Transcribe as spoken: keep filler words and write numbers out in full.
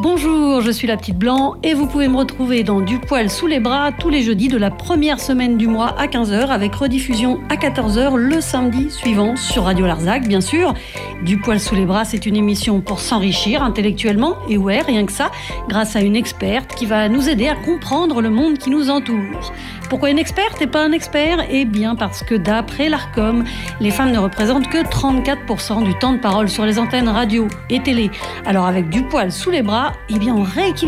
Bonjour, je suis la petite Blanc et vous pouvez me retrouver dans Du poil sous les bras tous les jeudis de la première semaine du mois à quinze heures avec rediffusion à quatorze heures le samedi suivant sur Radio Larzac, bien sûr. Du poil sous les bras, c'est une émission pour s'enrichir intellectuellement et ouais, rien que ça, grâce à une experte qui va nous aider à comprendre le monde qui nous entoure. Pourquoi une experte et pas un expert ? Eh bien parce que d'après l'Arcom, les femmes ne représentent que trente-quatre pour cent du temps de parole sur les antennes radio et télé. Alors avec Du poil sous les bras, eh bien on rééquilibre